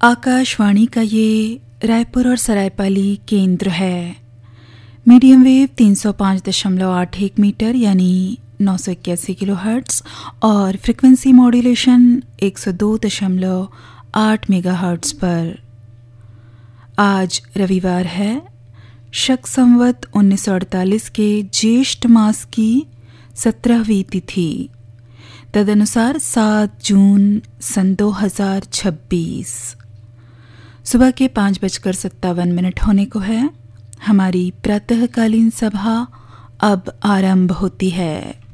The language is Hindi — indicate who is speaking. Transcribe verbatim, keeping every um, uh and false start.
Speaker 1: आकाशवाणी का ये रायपुर और सरायपाली केंद्र है। मीडियम वेव तीन सौ पाँच दशमलव आठ एक मीटर यानी नौ सौ इक्यासी किलो हर्ट्स और फ्रिक्वेंसी मॉड्यूलेशन एक सौ दो दशमलव आठ मेगा हर्ट्स पर। आज रविवार है, शक संवत उन्नीस सौ अड़तालीस के ज्येष्ठ मास की सत्रहवीं तिथि, तदनुसार सात जून सन दो हजार छब्बीस। सुबह के पाँच बजकर सत्तावन मिनट होने को है। हमारी प्रातःकालीन सभा अब आरंभ होती है।